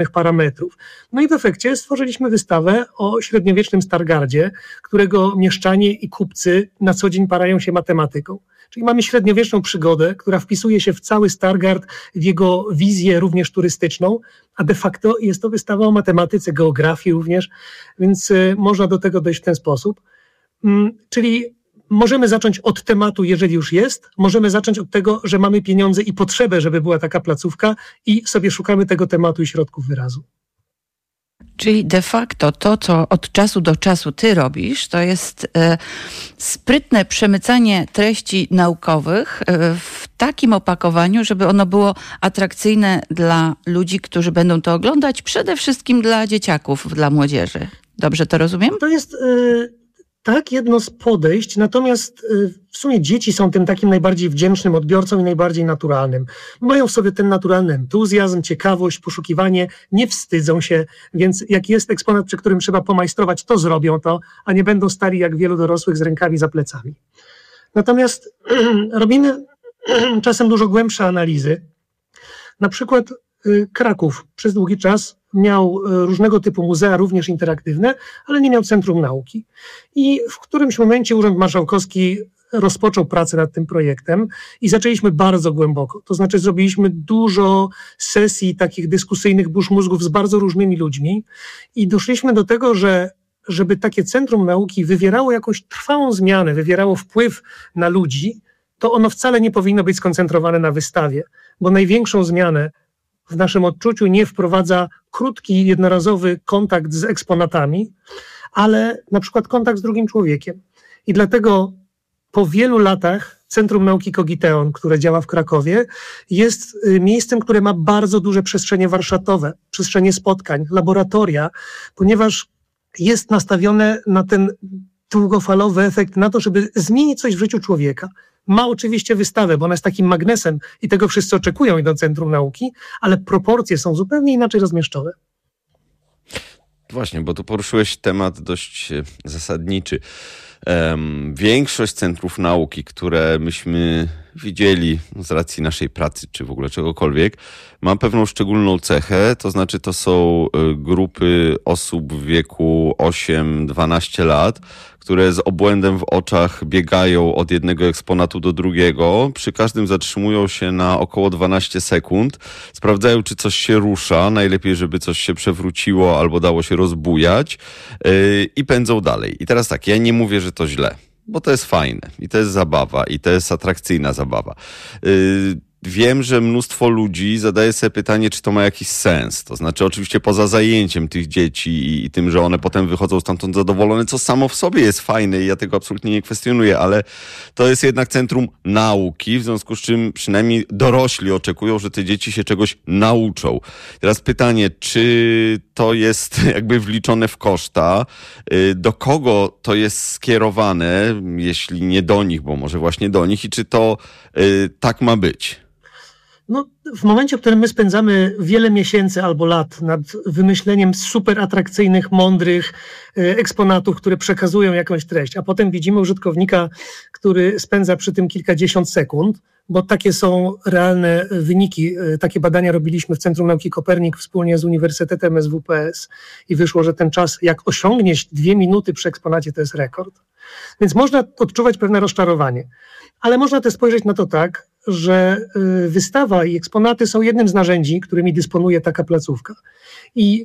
parametrów. No i w efekcie stworzyliśmy wystawę o średniowiecznym Stargardzie, którego mieszczanie i kupcy na co dzień parają się matematyką. Czyli mamy średniowieczną przygodę, która wpisuje się w cały Stargard, w jego wizję również turystyczną, a de facto jest to wystawa o matematyce, geografii również, więc można do tego dojść w ten sposób. Czyli możemy zacząć od tematu, jeżeli już jest, możemy zacząć od tego, że mamy pieniądze i potrzebę, żeby była taka placówka i sobie szukamy tego tematu i środków wyrazu. Czyli de facto to, co od czasu do czasu ty robisz, to jest sprytne przemycanie treści naukowych w takim opakowaniu, żeby ono było atrakcyjne dla ludzi, którzy będą to oglądać, przede wszystkim dla dzieciaków, dla młodzieży. Dobrze to rozumiem? To jest tak jedno z podejść, natomiast w sumie dzieci są tym takim najbardziej wdzięcznym odbiorcą i najbardziej naturalnym. Mają w sobie ten naturalny entuzjazm, ciekawość, poszukiwanie, nie wstydzą się, więc jak jest eksponat, przy którym trzeba pomajstrować, to zrobią to, a nie będą stali jak wielu dorosłych z rękami za plecami. Natomiast robimy czasem dużo głębsze analizy. Na przykład Kraków przez długi czas miał różnego typu muzea, również interaktywne, ale nie miał centrum nauki. I w którymś momencie Urząd Marszałkowski rozpoczął pracę nad tym projektem i zaczęliśmy bardzo głęboko. To znaczy zrobiliśmy dużo sesji takich dyskusyjnych burz mózgów z bardzo różnymi ludźmi i doszliśmy do tego, że żeby takie centrum nauki wywierało jakąś trwałą zmianę, wywierało wpływ na ludzi, to ono wcale nie powinno być skoncentrowane na wystawie, bo największą zmianę w naszym odczuciu nie wprowadza krótki, jednorazowy kontakt z eksponatami, ale na przykład kontakt z drugim człowiekiem. I dlatego po wielu latach Centrum Nauki Kogiteon, które działa w Krakowie, jest miejscem, które ma bardzo duże przestrzenie warsztatowe, przestrzenie spotkań, laboratoria, ponieważ jest nastawione na ten długofalowy efekt, na to, żeby zmienić coś w życiu człowieka. Ma oczywiście wystawę, bo ona jest takim magnesem i tego wszyscy oczekują i do Centrum Nauki, ale proporcje są zupełnie inaczej rozmieszczone. Właśnie, bo tu poruszyłeś temat dość zasadniczy. Większość centrów nauki, które myśmy widzieli z racji naszej pracy, czy w ogóle czegokolwiek, ma pewną szczególną cechę, to znaczy to są grupy osób w wieku 8-12 lat, które z obłędem w oczach biegają od jednego eksponatu do drugiego. Przy każdym zatrzymują się na około 12 sekund, sprawdzają, czy coś się rusza, najlepiej, żeby coś się przewróciło albo dało się rozbujać i pędzą dalej. I teraz tak, ja nie mówię, że to źle, bo to jest fajne i to jest zabawa i to jest atrakcyjna zabawa. Wiem, że mnóstwo ludzi zadaje sobie pytanie, czy to ma jakiś sens. To znaczy oczywiście poza zajęciem tych dzieci i tym, że one potem wychodzą stamtąd zadowolone, co samo w sobie jest fajne i ja tego absolutnie nie kwestionuję, ale to jest jednak centrum nauki, w związku z czym przynajmniej dorośli oczekują, że te dzieci się czegoś nauczą. Teraz pytanie, czy to jest jakby wliczone w koszta, do kogo to jest skierowane, jeśli nie do nich, bo może właśnie do nich i czy to tak ma być? No, w momencie, w którym my spędzamy wiele miesięcy albo lat nad wymyśleniem super atrakcyjnych, mądrych eksponatów, które przekazują jakąś treść, a potem widzimy użytkownika, który spędza przy tym kilkadziesiąt sekund, bo takie są realne wyniki. Takie badania robiliśmy w Centrum Nauki Kopernik wspólnie z Uniwersytetem SWPS i wyszło, że ten czas, jak osiągniesz 2 minuty przy eksponacie, to jest rekord. Więc można odczuwać pewne rozczarowanie, ale można też spojrzeć na to tak, że wystawa i eksponaty są jednym z narzędzi, którymi dysponuje taka placówka. I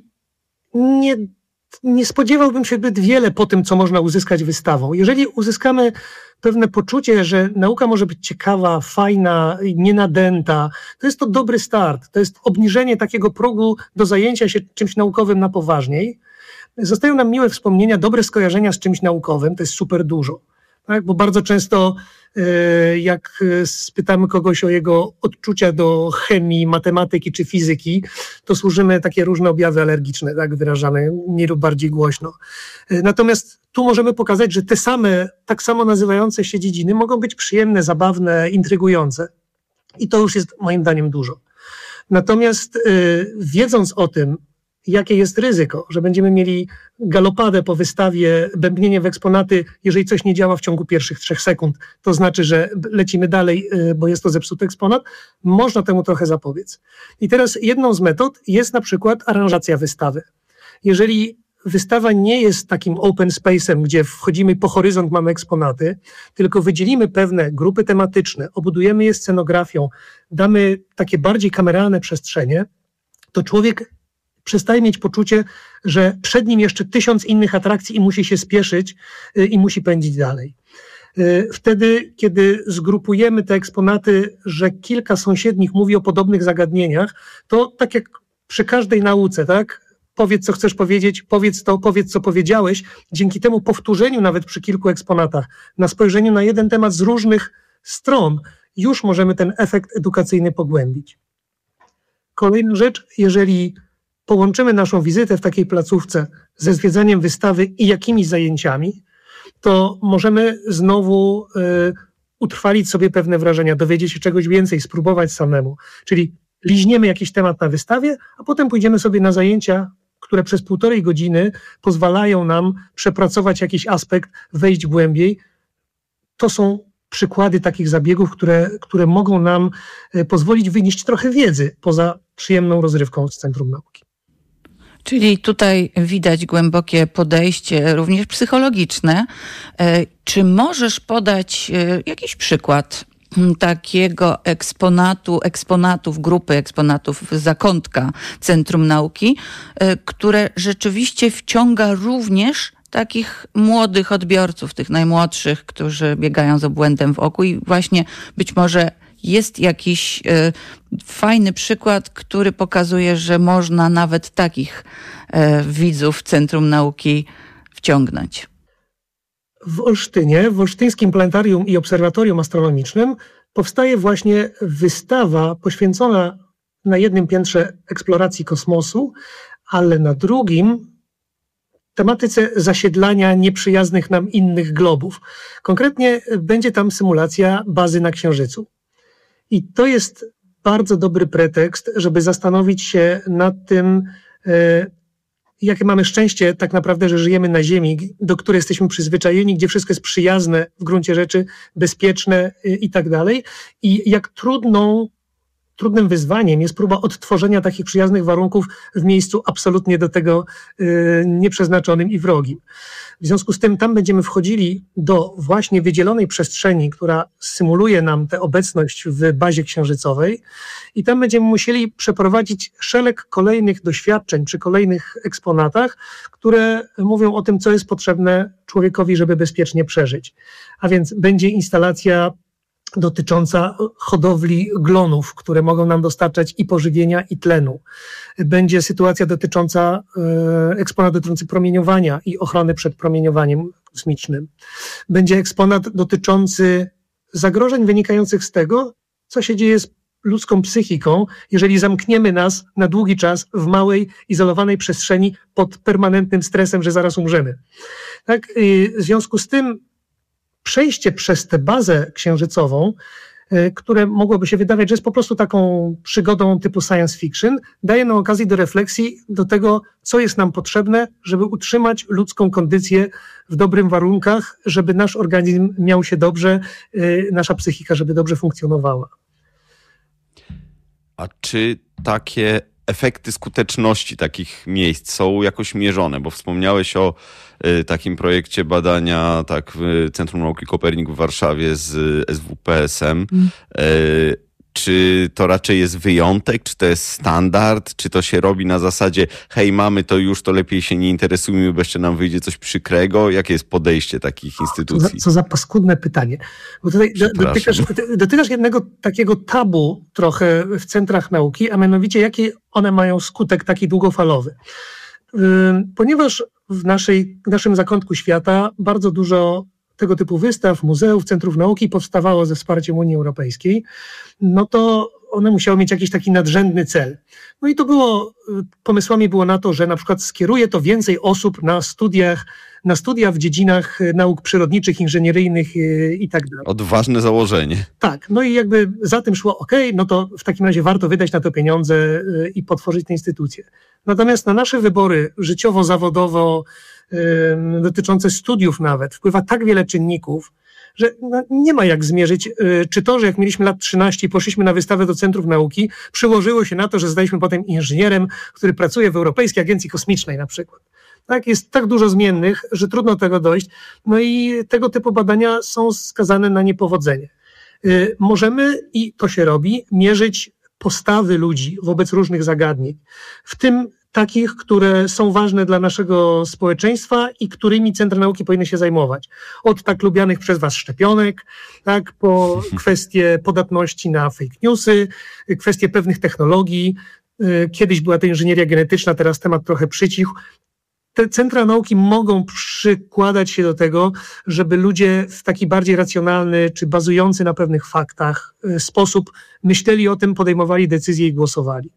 nie spodziewałbym się zbyt wiele po tym, co można uzyskać wystawą. Jeżeli uzyskamy pewne poczucie, że nauka może być ciekawa, fajna, nienadęta, to jest to dobry start. To jest obniżenie takiego progu do zajęcia się czymś naukowym na poważniej. Zostają nam miłe wspomnienia, dobre skojarzenia z czymś naukowym, to jest super dużo. Tak? Bo bardzo często jak spytamy kogoś o jego odczucia do chemii, matematyki czy fizyki, to służymy takie różne objawy alergiczne, tak wyrażane mniej lub bardziej głośno. Natomiast tu możemy pokazać, że te same, tak samo nazywające się dziedziny mogą być przyjemne, zabawne, intrygujące. I to już jest moim zdaniem dużo. Natomiast wiedząc o tym, jakie jest ryzyko, że będziemy mieli galopadę po wystawie, bębnienie w eksponaty, jeżeli coś nie działa w ciągu pierwszych 3 sekund, to znaczy, że lecimy dalej, bo jest to zepsuty eksponat, można temu trochę zapobiec. I teraz jedną z metod jest na przykład aranżacja wystawy. Jeżeli wystawa nie jest takim open space'em, gdzie wchodzimy po horyzont, mamy eksponaty, tylko wydzielimy pewne grupy tematyczne, obudujemy je scenografią, damy takie bardziej kameralne przestrzenie, to człowiek przestaje mieć poczucie, że przed nim jeszcze 1000 innych atrakcji i musi się spieszyć i musi pędzić dalej. Wtedy, kiedy zgrupujemy te eksponaty, że kilka sąsiednich mówi o podobnych zagadnieniach, to tak jak przy każdej nauce, tak? Powiedz, co chcesz powiedzieć, powiedz to, powiedz, co powiedziałeś. Dzięki temu powtórzeniu nawet przy kilku eksponatach, na spojrzeniu na jeden temat z różnych stron, już możemy ten efekt edukacyjny pogłębić. Kolejna rzecz, jeżeli połączymy naszą wizytę w takiej placówce ze zwiedzaniem wystawy i jakimiś zajęciami, to możemy znowu utrwalić sobie pewne wrażenia, dowiedzieć się czegoś więcej, spróbować samemu. Czyli liźniemy jakiś temat na wystawie, a potem pójdziemy sobie na zajęcia, które przez 1,5 godziny pozwalają nam przepracować jakiś aspekt, wejść głębiej. To są przykłady takich zabiegów, które mogą nam pozwolić wynieść trochę wiedzy poza przyjemną rozrywką z Centrum Nauki. Czyli tutaj widać głębokie podejście, również psychologiczne. Czy możesz podać jakiś przykład takiego eksponatów, grupy eksponatów zakątka Centrum Nauki, które rzeczywiście wciąga również takich młodych odbiorców, tych najmłodszych, którzy biegają z obłędem w oku i właśnie być może jest jakiś fajny przykład, który pokazuje, że można nawet takich widzów Centrum Nauki wciągnąć. W Olsztynie, w Olsztyńskim Planetarium i Obserwatorium Astronomicznym powstaje właśnie wystawa poświęcona na jednym piętrze eksploracji kosmosu, ale na drugim tematyce zasiedlania nieprzyjaznych nam innych globów. Konkretnie będzie tam symulacja bazy na Księżycu. I to jest bardzo dobry pretekst, żeby zastanowić się nad tym, jakie mamy szczęście tak naprawdę, że żyjemy na Ziemi, do której jesteśmy przyzwyczajeni, gdzie wszystko jest przyjazne w gruncie rzeczy, bezpieczne i tak dalej. I jak trudnym wyzwaniem jest próba odtworzenia takich przyjaznych warunków w miejscu absolutnie do tego nieprzeznaczonym i wrogim. W związku z tym tam będziemy wchodzili do właśnie wydzielonej przestrzeni, która symuluje nam tę obecność w bazie księżycowej i tam będziemy musieli przeprowadzić szereg kolejnych doświadczeń przy kolejnych eksponatach, które mówią o tym, co jest potrzebne człowiekowi, żeby bezpiecznie przeżyć. A więc będzie instalacja dotycząca hodowli glonów, które mogą nam dostarczać i pożywienia, i tlenu. Będzie sytuacja dotycząca, eksponat dotyczący promieniowania i ochrony przed promieniowaniem kosmicznym. Będzie eksponat dotyczący zagrożeń wynikających z tego, co się dzieje z ludzką psychiką, jeżeli zamkniemy nas na długi czas w małej, izolowanej przestrzeni pod permanentnym stresem, że zaraz umrzemy. Tak? W związku z tym przejście przez tę bazę księżycową, które mogłoby się wydawać, że jest po prostu taką przygodą typu science fiction, daje nam okazję do refleksji do tego, co jest nam potrzebne, żeby utrzymać ludzką kondycję w dobrych warunkach, żeby nasz organizm miał się dobrze, nasza psychika, żeby dobrze funkcjonowała. A czy takie efekty skuteczności takich miejsc są jakoś mierzone? Bo wspomniałeś o takim projekcie badania w Centrum Nauki Kopernik w Warszawie z SWPS-em. Czy to raczej jest wyjątek? Czy to jest standard? Czy to się robi na zasadzie hej, mamy to już, to lepiej się nie interesujmy, bo jeszcze nam wyjdzie coś przykrego? Jakie jest podejście takich instytucji? Co za paskudne pytanie. Bo tutaj dotykasz jednego takiego tabu trochę w centrach nauki, a mianowicie jaki one mają skutek taki długofalowy. Ponieważ w naszym zakątku świata bardzo dużo tego typu wystaw, muzeów, centrów nauki powstawało ze wsparciem Unii Europejskiej, no to one musiały mieć jakiś taki nadrzędny cel. No i to pomysłami było na to, że na przykład skieruje to więcej osób na studia w dziedzinach nauk przyrodniczych, inżynieryjnych i tak dalej. Odważne założenie. Tak, no i jakby za tym szło, no to w takim razie warto wydać na to pieniądze i potworzyć te instytucje. Natomiast na nasze wybory życiowo-zawodowo, dotyczące studiów nawet, wpływa tak wiele czynników, że nie ma jak zmierzyć, czy to, że jak mieliśmy lat 13 i poszliśmy na wystawę do Centrów Nauki, przyłożyło się na to, że zostaliśmy potem inżynierem, który pracuje w Europejskiej Agencji Kosmicznej na przykład. Tak, jest tak dużo zmiennych, że trudno do tego dojść. No i tego typu badania są skazane na niepowodzenie. Możemy, i to się robi, mierzyć postawy ludzi wobec różnych zagadnień, w tym takich, które są ważne dla naszego społeczeństwa i którymi centra nauki powinny się zajmować. Od tak lubianych przez was szczepionek, tak, po kwestie podatności na fake newsy, kwestie pewnych technologii. Kiedyś była to inżynieria genetyczna, teraz temat trochę przycichł. Te centra nauki mogą przykładać się do tego, żeby ludzie w taki bardziej racjonalny czy bazujący na pewnych faktach sposób myśleli o tym, podejmowali decyzje i głosowali.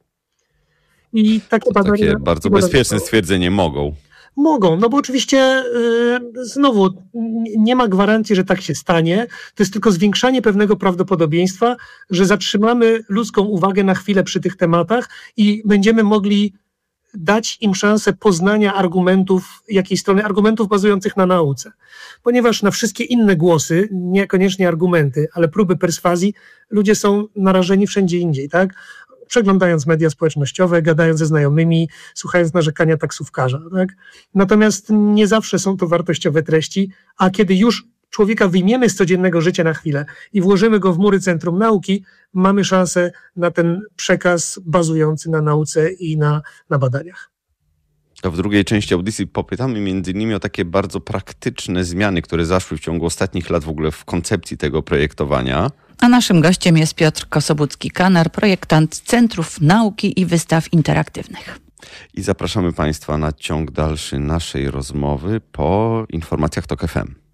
I takie badania... Takie bardzo bezpieczne stwierdzenie mogą. Mogą, no bo oczywiście znowu nie ma gwarancji, że tak się stanie. To jest tylko zwiększanie pewnego prawdopodobieństwa, że zatrzymamy ludzką uwagę na chwilę przy tych tematach i będziemy mogli dać im szansę poznania argumentów, jakiej strony, argumentów bazujących na nauce. Ponieważ na wszystkie inne głosy, niekoniecznie argumenty, ale próby perswazji, ludzie są narażeni wszędzie indziej, tak? Przeglądając media społecznościowe, gadając ze znajomymi, słuchając narzekania taksówkarza, tak? Natomiast nie zawsze są to wartościowe treści, a kiedy już człowieka wyjmiemy z codziennego życia na chwilę i włożymy go w mury Centrum Nauki, mamy szansę na ten przekaz bazujący na nauce i na badaniach. To w drugiej części audycji popytamy między innymi o takie bardzo praktyczne zmiany, które zaszły w ciągu ostatnich lat w ogóle w koncepcji tego projektowania. A naszym gościem jest Piotr Kosobucki-Kanar, projektant Centrów Nauki i Wystaw Interaktywnych. I zapraszamy Państwa na ciąg dalszy naszej rozmowy po informacjach TOK FM.